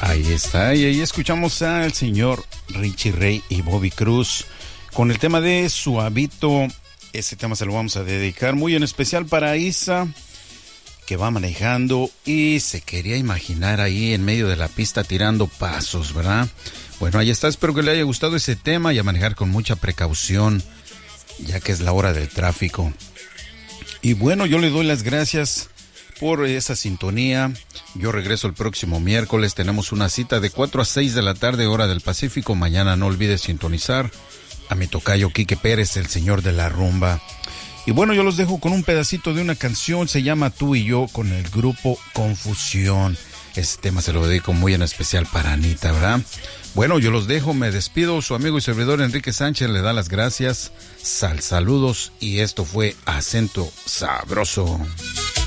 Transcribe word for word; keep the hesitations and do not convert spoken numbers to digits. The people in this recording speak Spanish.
Ahí está, y ahí escuchamos al señor Richie Ray y Bobby Cruz con el tema de Suavito. Ese tema se lo vamos a dedicar muy en especial para Isa, que va manejando y se quería imaginar ahí en medio de la pista tirando pasos, ¿verdad? Bueno, ahí está, espero que le haya gustado ese tema y a manejar con mucha precaución, ya que es la hora del tráfico. Y bueno, yo le doy las gracias por esa sintonía. Yo regreso el próximo miércoles. Tenemos una cita de cuatro a seis de la tarde, hora del Pacífico. Mañana no olvides sintonizar a mi tocayo Quique Pérez, el señor de la rumba. Y bueno, yo los dejo con un pedacito de una canción. Se llama Tú y Yo, con el grupo Confusión. Este tema se lo dedico muy en especial para Anita, ¿verdad? Bueno, yo los dejo, me despido. Su amigo y servidor Enrique Sánchez le da las gracias. Sal, saludos, y esto fue Acento Sabroso.